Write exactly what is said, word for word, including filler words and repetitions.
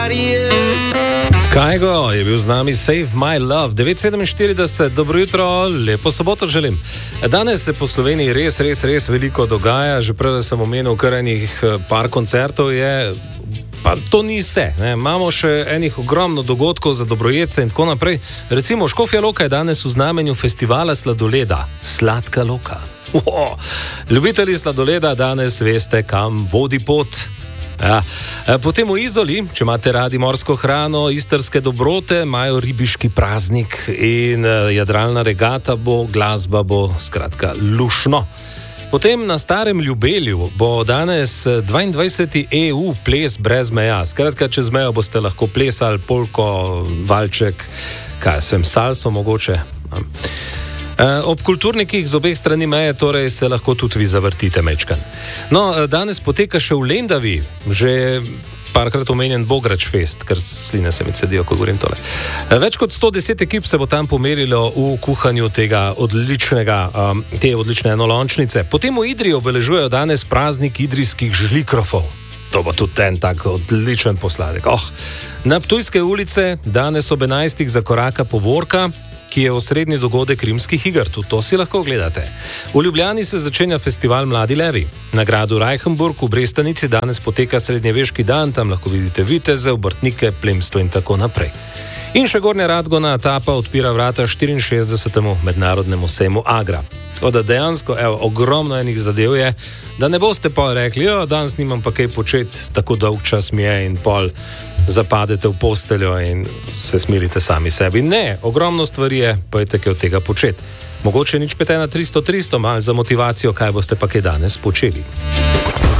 Kajgo je bil z nami Save My Love, devet sedeminštirideset, dobro jutro, lepo soboto želim. Danes se po Sloveniji res, res, res veliko dogaja, že prej sem omenil kar enih par koncertov je, pa to ni vse, ne? Imamo še enih ogromno dogodkov za dobrojedce in tako naprej. Recimo Škofja Loka je danes v znamenju festivala sladoleda, Sladka Loka. Wow. Ljubitelji sladoleda danes veste, kam vodi pot. Ja. Potem v Izoli, če imate radi morsko hrano, istrske dobrote, imajo ribiški praznik in jadralna regata bo, glasba bo, skratka, lušno. Potem na Starem Ljubelju bo danes dvaindvajseti E U ples brez meja. Skratka, čez mejo boste lahko plesali polko, valček, kaj sem, salso mogoče. Ob kulturnikih z obeh strani meje torej se lahko tudi vi zavrtite mečkan. No, danes poteka še v Lendavi, že parkrat omenjen Bograč Fest, ker sline se mi cedijo, ko govorim tole. Več kot sto deset ekip se bo tam pomerilo v kuhanju tega odličnega, um, te odlične enolončnice. Potem v Idriji obeležujejo danes praznik idrijskih žlikrofov. To bo tudi en tak odličen posladek. Oh. Na Ptujske ulice danes ob enajstih zakoraka povorka, ki je osrednji dogodek rimskih iger, tudi to si lahko gledate. V Ljubljani se začenja festival Mladi levi. Na gradu Reichenburg v Brestanici danes poteka srednjeveški dan, tam lahko vidite viteze, obrtnike, plemstvo in tako naprej. In še Gornja Radgona etapa odpira vrata štiriinšestdesetemu mednarodnemu sejmu Agra. Tako da dejansko, evo, ogromno enih zadev je, da ne boste pa rekli, jo, danes nimam pa kaj početi, tako dolg čas mi je in pol zapadete v posteljo in se smirite sami sebi. Ne, ogromno stvari je, pojete kaj od tega početi. Mogoče nič pet ena tristo tristo, malo za motivacijo, kaj boste pa kaj danes počeli.